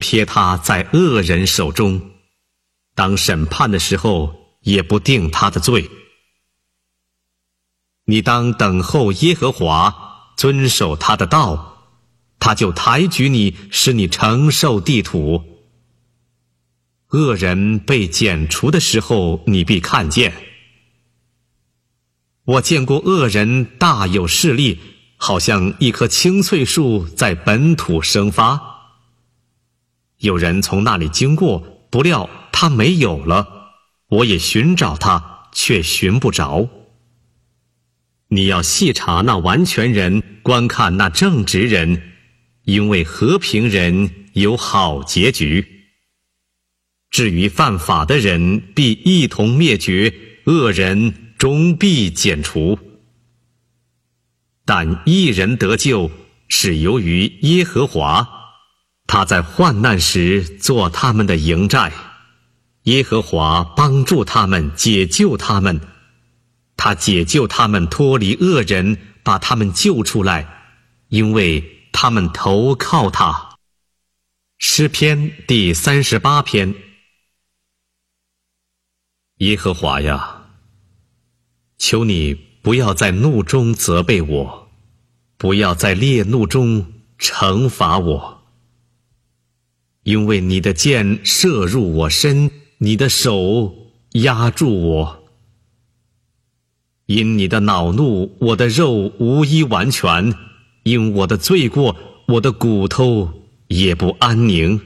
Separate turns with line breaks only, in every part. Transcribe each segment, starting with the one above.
撇他在恶人手中，当审判的时候也不定他的罪。你当等候耶和华，遵守他的道，他就抬举你，使你承受地土。恶人被剪除的时候，你必看见。我见过恶人大有势力，好像一棵青翠树在本土生发。有人从那里经过，不料他没有了，我也寻找他，却寻不着。你要细查那完全人，观看那正直人，因为和平人有好结局。至于犯法的人，必一同灭绝，恶人终必剪除。但义人得救，是由于耶和华，他在患难时做他们的营寨。耶和华帮助他们，解救他们，他解救他们脱离恶人，把他们救出来，因为他们投靠他。诗篇第38篇。耶和华呀，求你不要在怒中责备我，不要在烈怒中惩罚我。因为你的箭射入我身，你的手压住我。因你的恼怒，我的肉无一完全；因我的罪过，我的骨头也不安宁。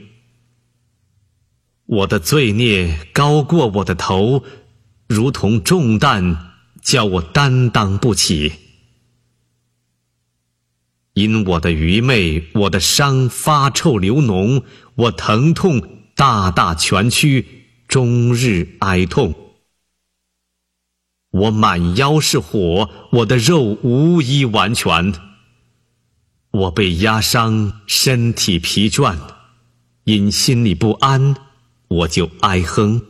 我的罪孽高过我的头，如同重担，叫我担当不起。因我的愚昧，我的伤发臭流脓，我疼痛大大蜷曲，终日哀痛。我满腰是火，我的肉无一完全。我被压伤，身体疲倦，因心里不安，我就哀哼。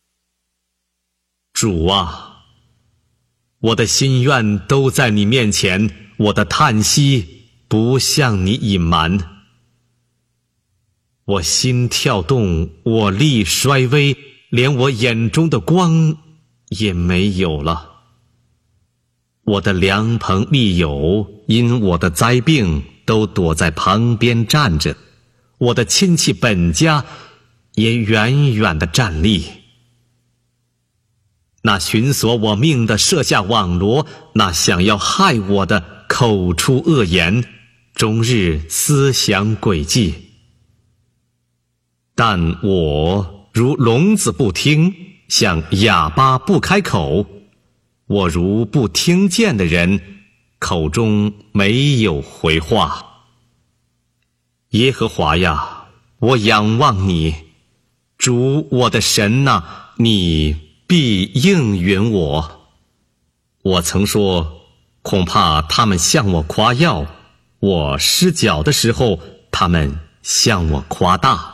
主啊，我的心愿都在你面前，我的叹息不向你隐瞒。我心跳动，我力衰微，连我眼中的光也没有了。我的良朋密友因我的灾病都躲在旁边站着，我的亲戚本家也远远地站立。那寻索我命的设下网罗，那想要害我的口出恶言，终日思想诡计。但我如聋子不听，像哑巴不开口，我如不听见的人，口中没有回话。耶和华呀，我仰望你，主我的神哪，你必应允我。我曾说，恐怕他们向我夸耀，我失脚的时候，他们向我夸大。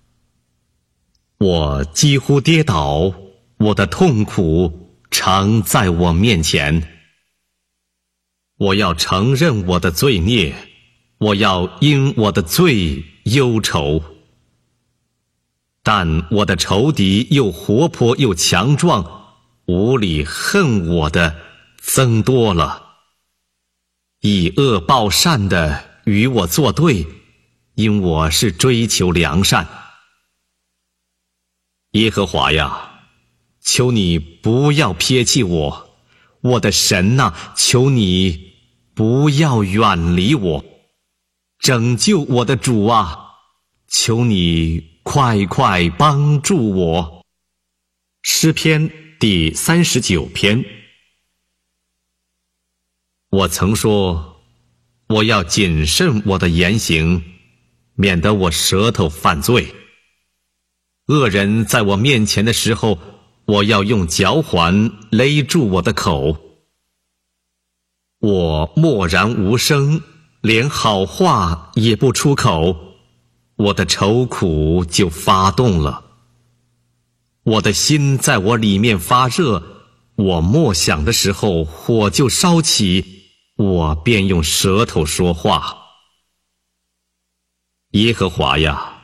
我几乎跌倒，我的痛苦常在我面前。我要承认我的罪孽，我要因我的罪忧愁。但我的仇敌又活泼又强壮，无理恨我的增多了。以恶报善的与我作对，因我是追求良善。耶和华呀，求你不要撇弃我，我的神哪，求你不要远离我。拯救我的主啊，求你快快帮助我。诗篇第39篇。我曾说，我要谨慎我的言行，免得我舌头犯罪。恶人在我面前的时候，我要用脚环勒住我的口。我默然无声，连好话也不出口，我的愁苦就发动了。我的心在我里面发热，我默想的时候，火就烧起，我便用舌头说话。耶和华呀，